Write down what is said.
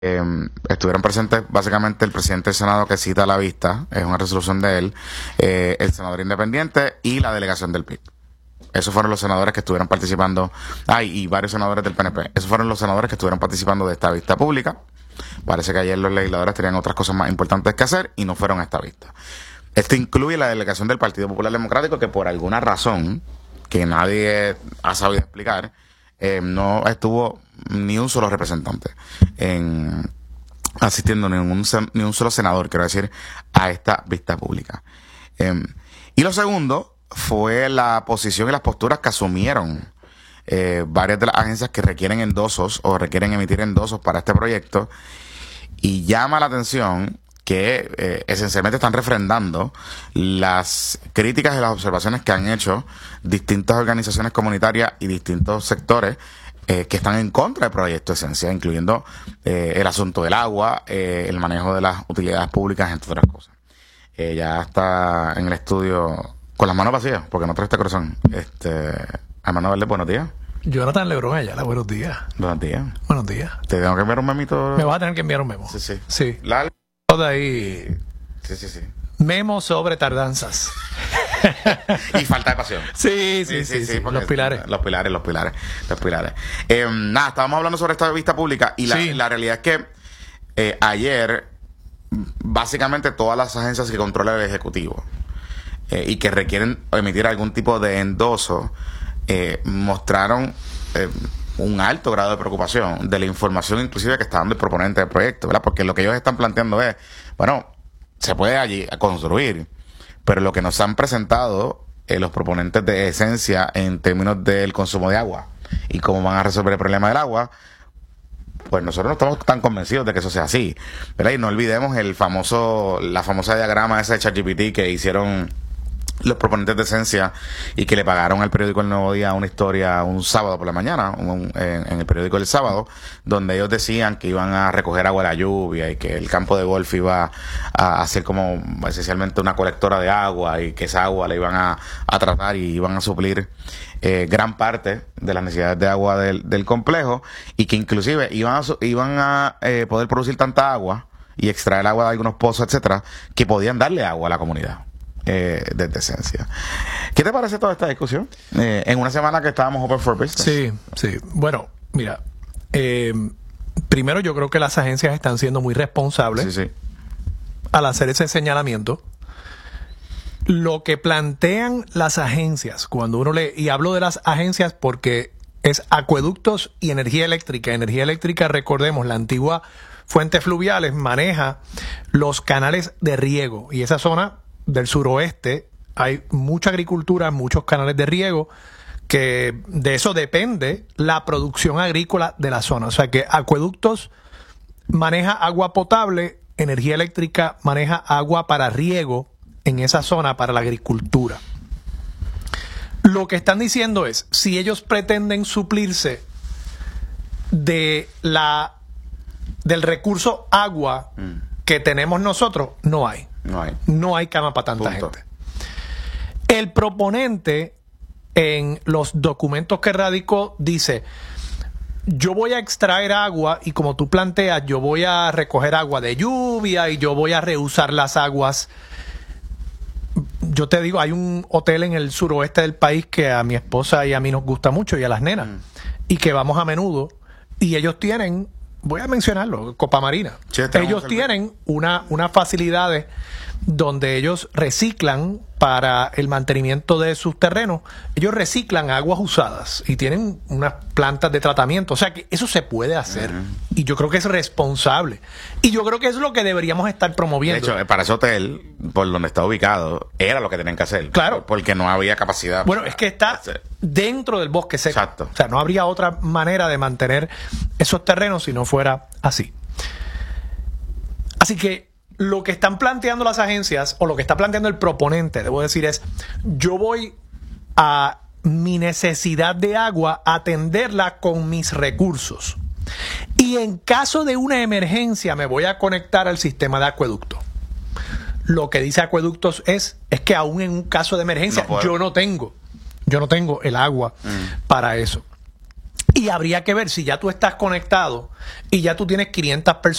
Estuvieron presentes básicamente el presidente del Senado que cita la vista, es una resolución de él, el senador independiente y la delegación del PIB. Esos fueron los senadores que estuvieron participando, y varios senadores del PNP. Esos fueron los senadores que estuvieron participando de esta vista pública. Parece que ayer los legisladores tenían otras cosas más importantes que hacer y no fueron a esta vista. Esto incluye la delegación del Partido Popular Democrático, que por alguna razón que nadie ha sabido explicar, no estuvo ni un solo representante asistiendo, ni un solo senador, quiero decir, a esta vista pública. Y lo segundo fue la posición y las posturas que asumieron varias de las agencias que requieren endosos o requieren emitir endosos para este proyecto, y llama la atención que esencialmente están refrendando las críticas y las observaciones que han hecho distintas organizaciones comunitarias y distintos sectores que están en contra del proyecto Esencia, incluyendo el asunto del agua, el manejo de las utilidades públicas, entre otras cosas. Ya está en el estudio con las manos vacías, porque no trae este corazón. Armando Valdés, buenos días. Jonathan Lebrón Ayala, buenos días. Buenos días. Buenos días. Te tengo que enviar un memito. Me vas a tener que enviar un memo. Sí. De ahí. Sí. Memo sobre tardanzas. Y falta de pasión. Sí. Los pilares. Los pilares. Nada, estábamos hablando sobre esta vista pública y la realidad es que ayer básicamente todas las agencias que controla el Ejecutivo y que requieren emitir algún tipo de endoso mostraron un alto grado de preocupación de la información inclusive que está dando el proponente del proyecto, ¿verdad? Porque lo que ellos están planteando es, bueno, se puede allí construir, pero lo que nos han presentado los proponentes de Esencia en términos del consumo de agua y cómo van a resolver el problema del agua, pues nosotros no estamos tan convencidos de que eso sea así, ¿verdad? Y no olvidemos la famosa diagrama esa de ChatGPT que hicieron los proponentes de Esencia y que le pagaron al periódico El Nuevo Día una historia un sábado por la mañana, en el periódico El Sábado, donde ellos decían que iban a recoger agua de la lluvia y que el campo de golf iba a hacer como esencialmente una colectora de agua y que esa agua la iban a tratar y iban a suplir gran parte de las necesidades de agua del complejo, y que inclusive iban a poder producir tanta agua y extraer agua de algunos pozos, etcétera, que podían darle agua a la comunidad desde Esencia. ¿Qué te parece toda esta discusión? En una semana que estábamos open for business. Sí. Bueno, mira, primero yo creo que las agencias están siendo muy responsables al hacer ese señalamiento. Lo que plantean las agencias, cuando uno lee, y hablo de las agencias porque es acueductos y energía eléctrica. Energía eléctrica, recordemos, la antigua Fuentes Fluviales maneja los canales de riego, y esa zona del suroeste hay mucha agricultura, muchos canales de riego, que de eso depende la producción agrícola de la zona. O sea que acueductos maneja agua potable, energía eléctrica maneja agua para riego en esa zona para la agricultura. Lo que están diciendo es, si ellos pretenden suplirse del recurso agua que tenemos nosotros, no hay cama para tanta gente. El proponente en los documentos que radicó dice, yo voy a extraer agua y como tú planteas, yo voy a recoger agua de lluvia y yo voy a reusar las aguas. Yo te digo, hay un hotel en el suroeste del país que a mi esposa y a mí nos gusta mucho, y a las nenas, y que vamos a menudo, y ellos tienen, voy a mencionarlo, Copa Marina. Ellos tienen unas facilidades donde ellos reciclan para el mantenimiento de sus terrenos. Ellos reciclan aguas usadas y tienen unas plantas de tratamiento. O sea que eso se puede hacer. Y yo creo que es responsable. Y yo creo que es lo que deberíamos estar promoviendo. De hecho, para ese hotel, por donde está ubicado, era lo que tenían que hacer. Claro. Porque no había capacidad. Bueno, es que está dentro del bosque seco. Exacto. O sea, no habría otra manera de mantener esos terrenos si no fuera así. Así que lo que están planteando las agencias, o lo que está planteando el proponente, debo decir, es, yo voy a mi necesidad de agua a atenderla con mis recursos. Y en caso de una emergencia me voy a conectar al sistema de acueducto. Lo que dice acueductos es que aún en un caso de emergencia yo no tengo el agua para eso. Y habría que ver si ya tú estás conectado y ya tú tienes 500 personas